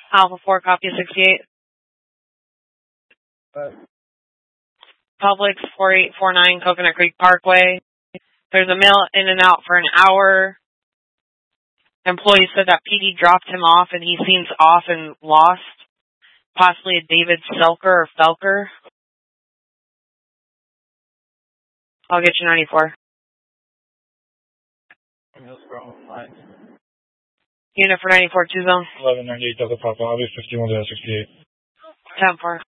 Alpha 4, copy 68. Publix 4849 Coconut Creek Parkway. There's a male in and out for an hour. Employee said that PD dropped him off and he seems off and lost. Possibly a David Selker or Felker. I'll get you 94. Unit for 94, 2 zone. 1198 Delta Papa, I'll be 51 to 68. 10-4.